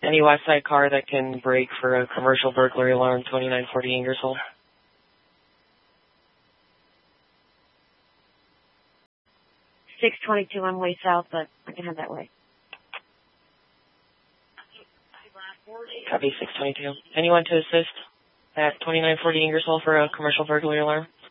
Any west side car that can brake for a commercial burglary alarm, 2940 Ingersoll. 622, I'm way south, but I can head that way. Copy 622. Anyone to assist at 2940 Ingersoll for a commercial burglary alarm?